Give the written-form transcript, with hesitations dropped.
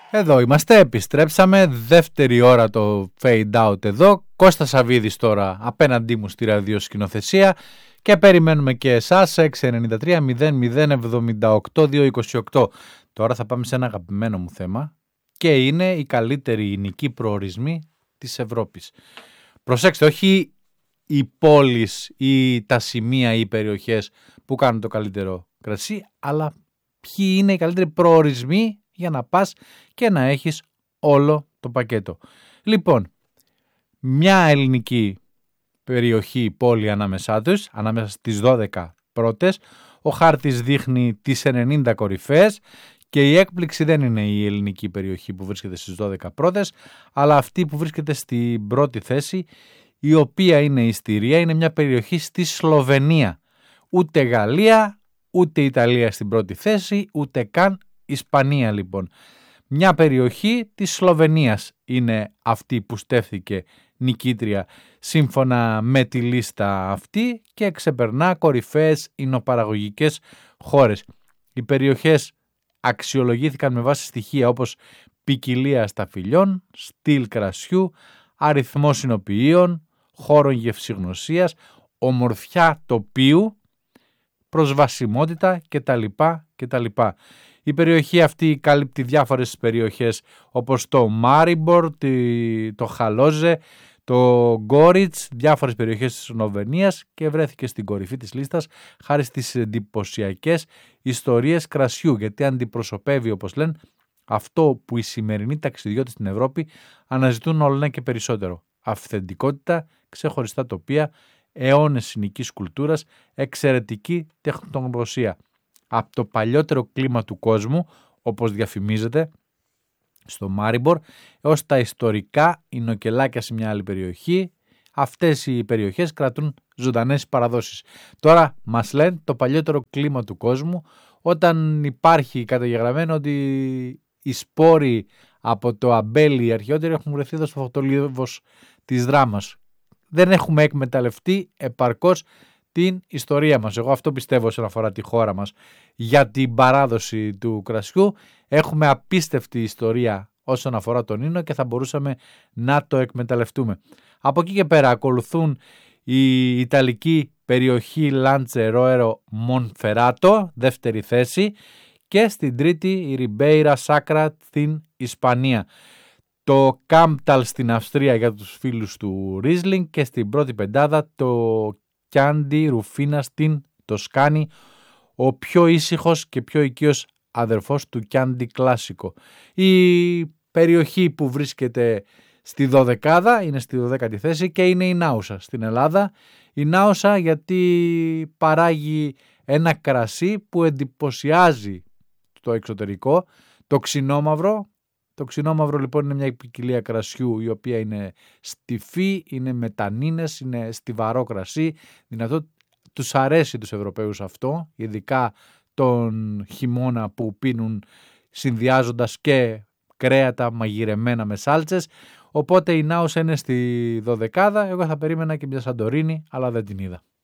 Εδώ είμαστε, επιστρέψαμε, δεύτερη ώρα το fade out εδώ. Κώστας Σαββίδης τώρα απέναντί μου στη ραδιοσκηνοθεσία και περιμένουμε και εσάς 693 0078 228. Τώρα θα πάμε σε ένα αγαπημένο μου θέμα και είναι οι καλύτεροι ηνικοί προορισμοί της Ευρώπης. Προσέξτε, όχι οι πόλεις ή τα σημεία ή οι περιοχές που κάνουν το καλύτερο κρασί, αλλά ποιοι είναι οι καλύτεροι προορισμοί για να πας και να έχεις όλο το πακέτο. Λοιπόν, μια ελληνική περιοχή, πόλη ανάμεσά τους, ανάμεσα στις 12 πρώτες, ο χάρτης δείχνει τις 90 κορυφές και η έκπληξη δεν είναι η ελληνική περιοχή που βρίσκεται στις 12 πρώτες, αλλά αυτή που βρίσκεται στην πρώτη θέση, η οποία είναι η Στηρία, είναι μια περιοχή στη Σλοβενία. Ούτε Γαλλία, ούτε Ιταλία στην πρώτη θέση, ούτε καν Ισπανία λοιπόν. Μια περιοχή της Σλοβενίας είναι αυτή που στέφθηκε νικήτρια σύμφωνα με τη λίστα αυτή και ξεπερνά κορυφαίες υνοπαραγωγικές χώρες. Οι περιοχές αξιολογήθηκαν με βάση στοιχεία όπως ποικιλία σταφυλιών, στυλ κρασιού, αριθμός υνοποιείων, χώρων γευσηγνωσίας, ομορφιά τοπίου, προσβασιμότητα κτλ. Η περιοχή αυτή καλύπτει διάφορες περιοχές όπως το Μάριμπορ, το Χαλόζε, το Γκόριτς, διάφορες περιοχές της Σλοβενίας και βρέθηκε στην κορυφή της λίστας χάρη στις εντυπωσιακές ιστορίες κρασιού, γιατί αντιπροσωπεύει, όπως λένε, αυτό που οι σημερινοί ταξιδιώτες στην Ευρώπη αναζητούν όλο ένα και περισσότερο. Αυθεντικότητα, ξεχωριστά τοπία, αιώνες ηνικής κουλτούρας, εξαιρετική τεχνογνωσία. Από το παλιότερο κλίμα του κόσμου, όπως διαφημίζεται στο Μάριμπορ, έως τα ιστορικά εινοκελάκια σε μια άλλη περιοχή, αυτές οι περιοχές κρατούν ζωντανές παραδόσεις. Τώρα μας λένε το παλιότερο κλίμα του κόσμου, όταν υπάρχει καταγεγραμμένο ότι οι σπόροι από το αμπέλι οι αρχαιότεροι έχουν βρεθεί εδώ στο φωτολίβος της Δράμας. Δεν έχουμε εκμεταλλευτεί επαρκώς την ιστορία μας. Εγώ αυτό πιστεύω όσον αφορά τη χώρα μας. Για την παράδοση του κρασιού έχουμε απίστευτη ιστορία όσον αφορά τον ίνο και θα μπορούσαμε να το εκμεταλλευτούμε. Από εκεί και πέρα ακολουθούν η Ιταλική περιοχή Λάντσε Ρόερο Μονφεράτο, δεύτερη θέση, και στην τρίτη η Ριμπέιρα Σάκρα στην Ισπανία. Το Κάμπταλ στην Αυστρία για τους φίλους του Ρίσλινγκ και στην πρώτη πεντάδα το Κιάντι Ρουφίνα στην Τοσκάνη, ο πιο ήσυχος και πιο οικείος αδερφός του Κιάντι Κλάσικο. Η περιοχή που βρίσκεται στη δωδεκάδα είναι στη 12η θέση και είναι η Νάουσα στην Ελλάδα. Η Νάουσα γιατί παράγει ένα κρασί που εντυπωσιάζει το εξωτερικό, το ξινόμαυρο. Το ξινόμαυρο λοιπόν είναι μια ποικιλία κρασιού η οποία είναι στιφή, είναι με τανίνες, είναι στιβαρό κρασί. Δυνατό τους αρέσει τους Ευρωπαίους αυτό, ειδικά τον χειμώνα που πίνουν συνδυάζοντας και κρέατα μαγειρεμένα με σάλτσες. Οπότε η Νάουσα είναι στη δωδεκάδα, εγώ θα περίμενα και μια Σαντορίνη, αλλά δεν την είδα.